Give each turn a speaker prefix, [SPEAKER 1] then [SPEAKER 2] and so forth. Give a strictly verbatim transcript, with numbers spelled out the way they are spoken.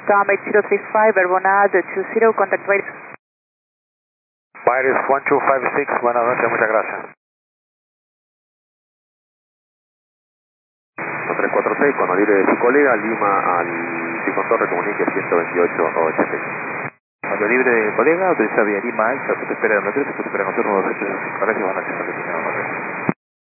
[SPEAKER 1] Tom eight zero three five, Verbonad two zero, contact Virus.
[SPEAKER 2] Virus one two five six, buenas noches, muchas gracias. tres cuatro seis, cuando libre de su colega, Lima al Picon Torre, comunique ciento veintiocho ochenta y seis.
[SPEAKER 3] Cuando libre de colega, utiliza vía Lima Alfa, te espera en nosotros, te espera en nosotros, gracias, buenas noches.